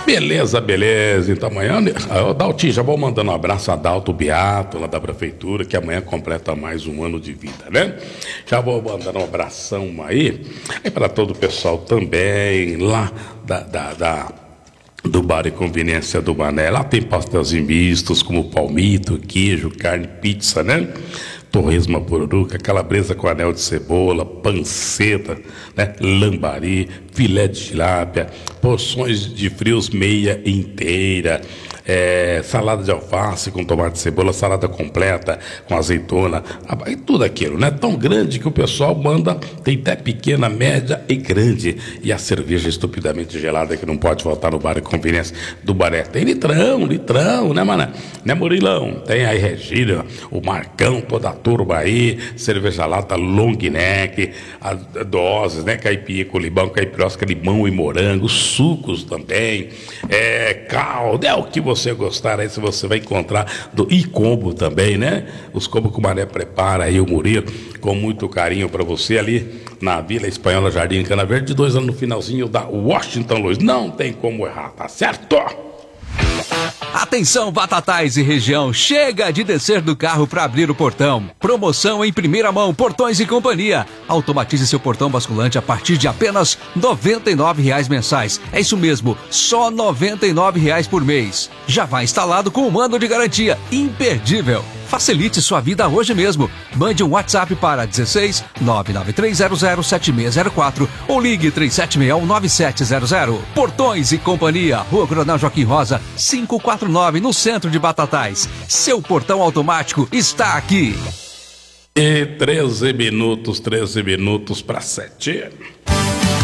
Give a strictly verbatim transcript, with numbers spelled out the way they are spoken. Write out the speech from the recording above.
Beleza, beleza. Então amanhã, o Daltinho, já vou mandando um abraço a Dalto Beato, lá da prefeitura, que amanhã completa mais um ano de vida, né? Já vou mandando um abração aí, aí para todo o pessoal também, lá da, da, da do Bar e Conveniência do Mané. Lá tem pastéis mistos, como palmito, queijo, carne, pizza, né? Torresmo, pururuca, calabresa com anel de cebola, panceta, né? Lambari, filé de tilápia, porções de frios meia inteira, é, salada de alface com tomate e cebola, salada completa com azeitona, e tudo aquilo, né? Tão grande que o pessoal manda, tem até pequena, média e grande. E a cerveja estupidamente gelada que não pode faltar no Bar e Conveniência do Baré. Tem litrão, litrão, né, mano? Né, Murilão? Tem aí Regina, o Marcão, toda a turma aí, cerveja lata long neck, a, a doses, né? Caipira com limão, caipirosca, limão e morango, sucos também, é, caldo, é o que você gostar aí, se você vai encontrar do e combo também, né? Os combos que o Mané prepara aí, o Murilo, com muito carinho para você ali na Vila Espanhola, Jardim Cana Verde, de dois anos no finalzinho da Washington Luiz. Não tem como errar, tá certo? Atenção, Batatais e região, chega de descer do carro para abrir o portão. Promoção em primeira mão, Portões e Companhia. Automatize seu portão basculante a partir de apenas noventa e nove reais mensais. É isso mesmo, só noventa e nove reais por mês. Já vai instalado com um ano de garantia, imperdível. Facilite sua vida hoje mesmo. Mande um WhatsApp para dezesseis nove nove três zero zero sete seis zero quatro ou ligue três sete seis um nove sete zero zero. Portões e Companhia, Rua Coronel Joaquim Rosa, quinhentos e quarenta e nove, no centro de Batatais. Seu portão automático está aqui. E treze minutos, treze minutos para sete.